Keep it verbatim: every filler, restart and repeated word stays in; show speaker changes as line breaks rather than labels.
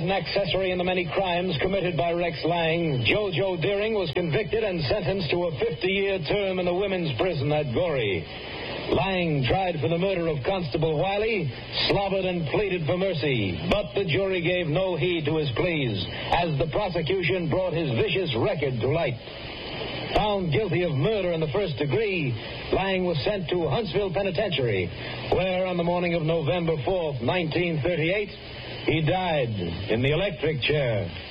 as an accessory in the many crimes committed by Rex Lang, Jojo Deering was convicted and sentenced to a fifty-year term in the women's prison at Goree. Lang, tried for the murder of Constable Wiley, slobbered and pleaded for mercy, but the jury gave no heed to his pleas as the prosecution brought his vicious record to light. Found guilty of murder in the first degree, Lang was sent to Huntsville Penitentiary, where on the morning of November fourth, nineteen thirty-eight, he died in the electric chair.